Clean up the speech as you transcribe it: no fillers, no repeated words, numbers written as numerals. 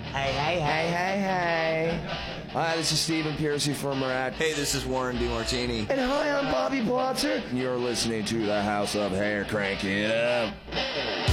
Hey. Hi, this is Stephen Piercy from Murat. Hey, this is Warren DeMartini. And hi, I'm Bobby Blotzer. You're listening to the House of Hair. Crank it up.